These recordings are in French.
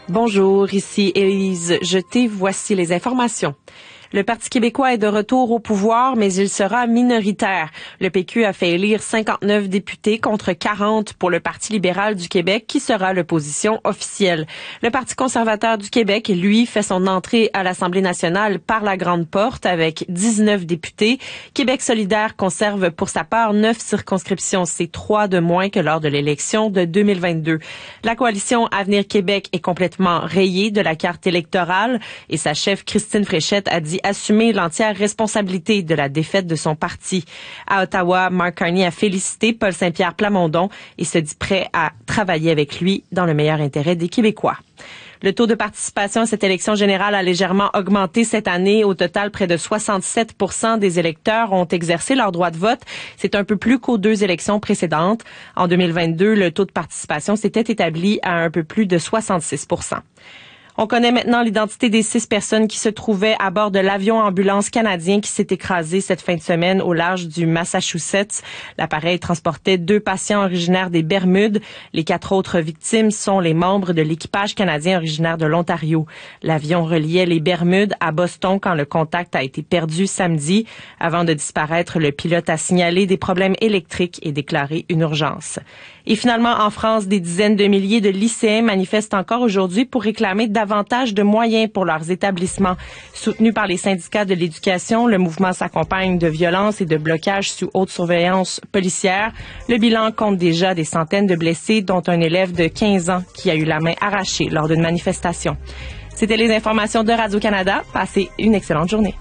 Bonjour, ici Élise Jeté. Voici les informations. Le Parti québécois est de retour au pouvoir, mais il sera minoritaire. Le PQ a fait élire 59 députés contre 40 pour le Parti libéral du Québec, qui sera l'opposition officielle. Le Parti conservateur du Québec, lui, fait son entrée à l'Assemblée nationale par la grande porte avec 19 députés. Québec solidaire conserve pour sa part 9 circonscriptions. C'est 3 de moins que lors de l'élection de 2022. La coalition Avenir Québec est complètement rayée de la carte électorale et sa chef Christine Fréchette a dit assumer l'entière responsabilité de la défaite de son parti. À Ottawa, Mark Carney a félicité Paul Saint-Pierre Plamondon et se dit prêt à travailler avec lui dans le meilleur intérêt des Québécois. Le taux de participation à cette élection générale a légèrement augmenté cette année. Au total, près de 67% des électeurs ont exercé leur droit de vote. C'est un peu plus qu'aux 2 élections précédentes. En 2022, le taux de participation s'était établi à un peu plus de 66%. On connaît maintenant l'identité des 6 personnes qui se trouvaient à bord de l'avion ambulance canadien qui s'est écrasé cette fin de semaine au large du Massachusetts. L'appareil transportait 2 patients originaires des Bermudes. Les 4 autres victimes sont les membres de l'équipage canadien originaire de l'Ontario. L'avion reliait les Bermudes à Boston quand le contact a été perdu samedi. Avant de disparaître, le pilote a signalé des problèmes électriques et déclaré une urgence. Et finalement, en France, des dizaines de milliers de lycéens manifestent encore aujourd'hui pour réclamer davantage de moyens pour leurs établissements. Soutenu par les syndicats de l'éducation, le mouvement s'accompagne de violences et de blocages sous haute surveillance policière. Le bilan compte déjà des centaines de blessés, dont un élève de 15 ans qui a eu la main arrachée lors d'une manifestation. C'était les informations de Radio-Canada. Passez une excellente journée.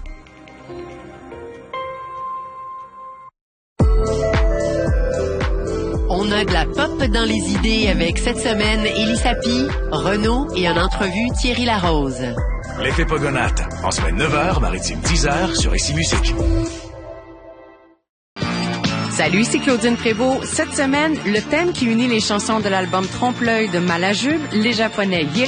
On a de la pop dans les idées avec cette semaine Élie Sapi, Renaud et en entrevue Thierry Larose. L'effet Pogonate, en semaine 9h, maritime 10h sur ICI Musique. Salut, c'est Claudine Prévost. Cette semaine, le thème qui unit les chansons de l'album Trompe-l'œil de Malajube, les Japonais